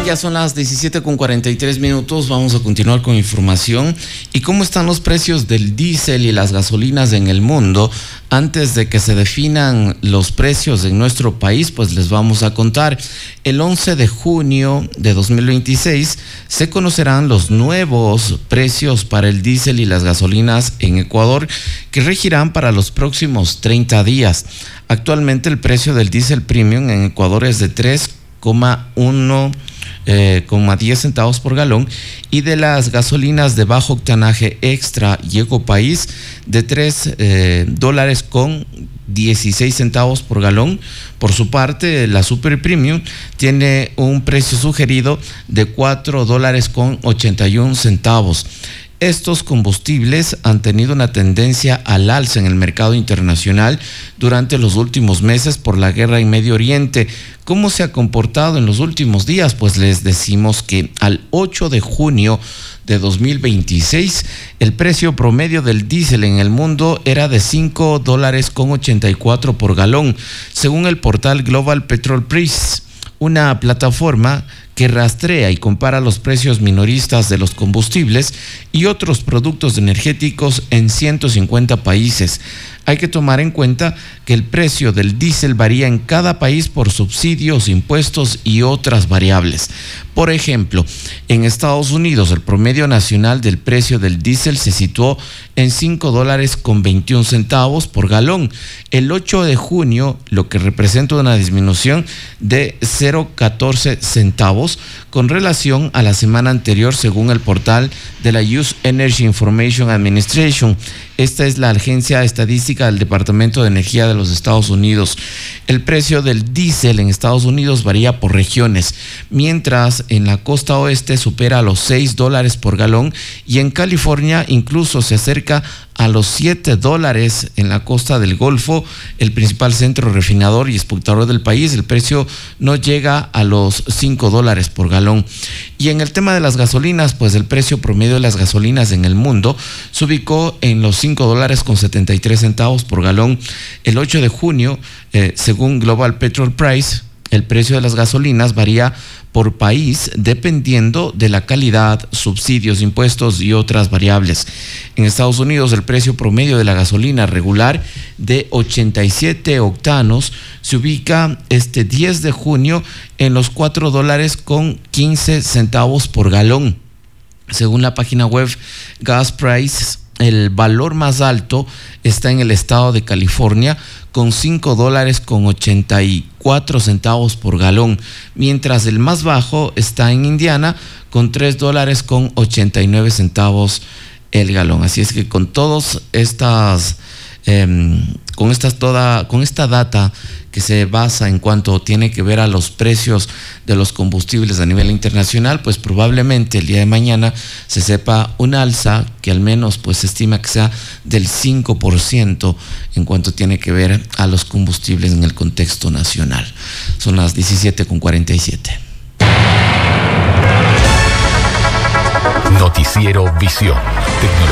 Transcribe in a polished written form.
Ya son las 17:43. Vamos a continuar con información. ¿Y cómo están los precios del diésel y las gasolinas en el mundo? Antes de que se definan los precios en nuestro país, pues les vamos a contar. El 11 de junio de 2026 se conocerán los nuevos precios para el diésel y las gasolinas en Ecuador, que regirán para los próximos 30 días. Actualmente el precio del diésel premium en Ecuador es de 3,10 centavos por galón, y de las gasolinas de bajo octanaje extra y ecopaís de $3,16 por galón. Por su parte, la super premium tiene un precio sugerido de $4,81. Estos combustibles han tenido una tendencia al alza en el mercado internacional durante los últimos meses por la guerra en Medio Oriente. ¿Cómo se ha comportado en los últimos días? Pues les decimos que al 8 de junio de 2026, el precio promedio del diésel en el mundo era de $5,84 por galón, según el portal Global Petrol Price, una plataforma que rastrea y compara los precios minoristas de los combustibles y otros productos energéticos en 150 países. Hay que tomar en cuenta que el precio del diésel varía en cada país por subsidios, impuestos y otras variables. Por ejemplo, en Estados Unidos el promedio nacional del precio del diésel se situó en $5,21 por galón el 8 de junio, lo que representa una disminución de 0,14 centavos con relación a la semana anterior, según el portal de la US Energy Information Administration. Esta es la agencia estadística del Departamento de Energía de los Estados Unidos. El precio del diésel en Estados Unidos varía por regiones, mientras en la costa oeste supera los $6 por galón y en California incluso se acerca a los $7 en la costa del Golfo, el principal centro refinador y exportador del país. El precio no llega a los $5 por galón. Y en el tema de las gasolinas, pues el precio promedio de las gasolinas en el mundo se ubicó en los $5,73 por galón el 8 de junio, según Global Petrol Price. El precio de las gasolinas varía por país dependiendo de la calidad, subsidios, impuestos y otras variables. En Estados Unidos, el precio promedio de la gasolina regular de 87 octanos se ubica este 10 de junio en los $4,15 por galón. Según la página web Gas Price, el valor más alto está en el estado de California con $5,84 por galón, mientras el más bajo está en Indiana con $3,89 el galón. Así es que con todas estas con esta data que se basa en cuanto tiene que ver a los precios de los combustibles a nivel internacional, pues probablemente el día de mañana se sepa un alza que al menos pues se estima que sea del 5% en cuanto tiene que ver a los combustibles en el contexto nacional. Son las 17:47. Noticiero Visión.